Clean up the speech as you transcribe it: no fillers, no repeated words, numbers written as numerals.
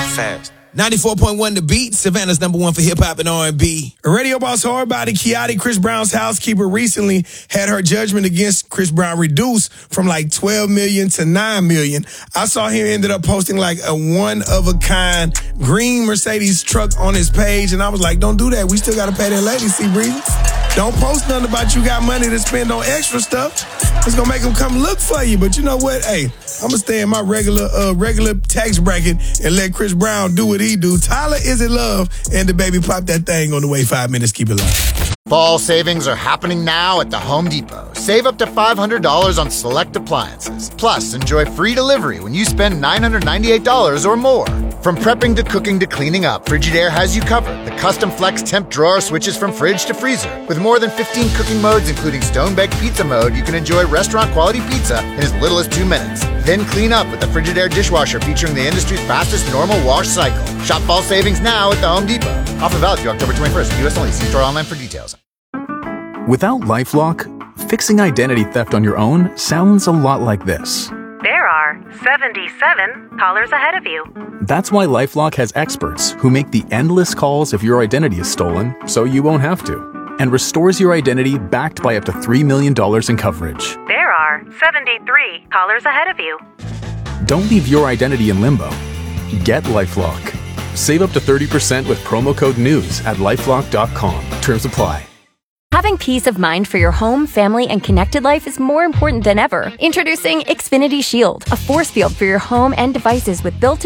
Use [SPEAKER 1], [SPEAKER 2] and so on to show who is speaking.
[SPEAKER 1] fast.
[SPEAKER 2] 94.1 The Beat, Savannah's #1 for hip-hop and R&B. Radio boss hard body Kiati, Chris Brown's housekeeper, recently had her judgment against Chris Brown reduced from like $12 million to $9 million. I saw him ended up posting like a one-of-a-kind green Mercedes truck on his page, and I was like, don't do that. We still got to pay that lady, C-Breezy. Don't post nothing about you got money to spend on extra stuff. It's going to make them come look for you. But you know what? Hey, I'm going to stay in my regular tax bracket and let Chris Brown do what he do. Tyler, Is It Love? And the baby pop that thing on the way. 5 minutes. Keep it live.
[SPEAKER 3] Fall savings are happening now at the Home Depot. Save up to $500 on select appliances. Plus, enjoy free delivery when you spend $998 or more. From prepping to cooking to cleaning up, Frigidaire has you covered. The custom flex temp drawer switches from fridge to freezer. With more than 15 cooking modes, including stone-baked pizza mode, you can enjoy restaurant-quality pizza in as little as 2 minutes. Then clean up with the Frigidaire dishwasher featuring the industry's fastest normal wash cycle. Shop fall savings now at the Home Depot. Offer valid through October 21st. U.S. only. See store online for details.
[SPEAKER 4] Without LifeLock, fixing identity theft on your own sounds a lot like this.
[SPEAKER 5] There are 77 callers ahead of you.
[SPEAKER 4] That's why LifeLock has experts who make the endless calls if your identity is stolen, so you won't have to, and restores your identity backed by up to $3 million in coverage.
[SPEAKER 5] There are 73 callers ahead of you.
[SPEAKER 4] Don't leave your identity in limbo. Get LifeLock. Save up to 30% with promo code NEWS at LifeLock.com. Terms apply.
[SPEAKER 6] Having peace of mind for your home, family, and connected life is more important than ever. Introducing Xfinity Shield, a force field for your home and devices with built-in